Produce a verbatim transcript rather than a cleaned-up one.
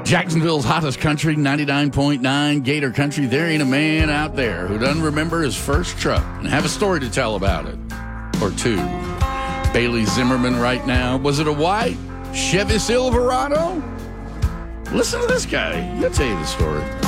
Jacksonville's hottest country, ninety-nine point nine Gator Country. There ain't a man out there who doesn't remember his first truck and have a story to tell about it. Or two. Bailey Zimmerman right now. Was it a white Chevy Silverado? Listen to this guy. He'll tell you the story.